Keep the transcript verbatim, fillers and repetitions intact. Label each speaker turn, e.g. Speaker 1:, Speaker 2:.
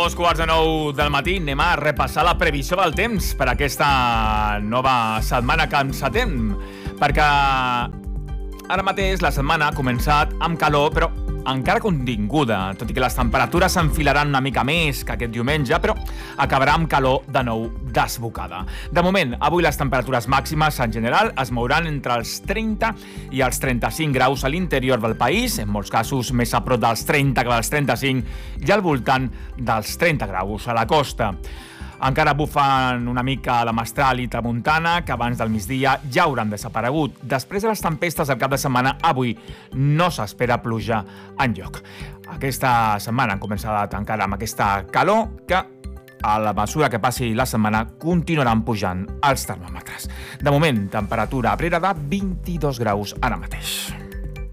Speaker 1: Dos quarts de nou del matí anem a repassar la previsió del temps per aquesta nova setmana que encetem, perquè ara mateix la setmana ha començat amb calor, però encara continguda, tot i que les temperatures s'enfilaran una mica més que aquest diumenge, però acabarà amb calor de nou desbocada. De moment, avui les temperatures màximes en general es mouran entre els trenta i els trenta-cinc graus a l'interior del país, en molts casos més a prop dels trenta que dels trenta-cinc, i al voltant dels trenta graus a la costa. Encara bufen una mica la mestral i tramuntana, que abans del migdia ja hauran desaparegut. Després de les tempestes del cap de setmana, avui no s'espera pluja enlloc. Aquesta setmana han començat encara amb aquesta calor, que a la mesura que passi la setmana continuaran pujant els termòmetres. De moment, temperatura a Abrera de vint-i-dos graus ara mateix.